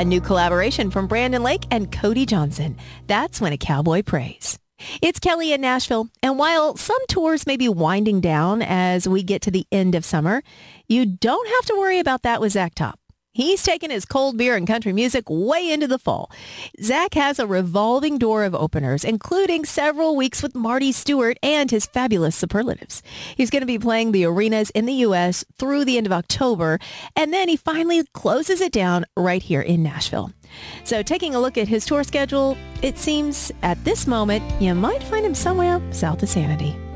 A new collaboration from Brandon Lake and Cody Johnson. That's When a Cowboy Prays. It's Kelly in Nashville, and while some tours may be winding down as we get to the end of summer, you don't have to worry about that with Zach Top. He's taken his cold beer and country music way into the fall. Zach has a revolving door of openers, including several weeks with Marty Stewart and his fabulous superlatives. He's going to be playing the arenas in the U.S. through the end of October, and then he finally closes it down right here in Nashville. So taking a look at his tour schedule, it seems at this moment you might find him somewhere south of Sanity.